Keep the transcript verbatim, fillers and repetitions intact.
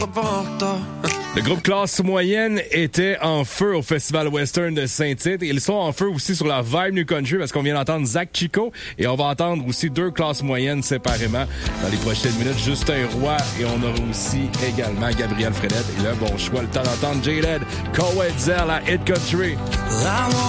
Le groupe Classe Moyenne était en feu au Festival Western de Saint-Tite. Ils sont en feu aussi sur la Vibe New Country parce qu'on vient d'entendre Zach Chico et on va entendre aussi deux classes moyennes séparément dans les prochaines minutes. Justin Roy et on aura aussi également Gabriel Fredette. Et là, bon choix, le temps d'entendre J-Led, Cowell Zell à Hit Country.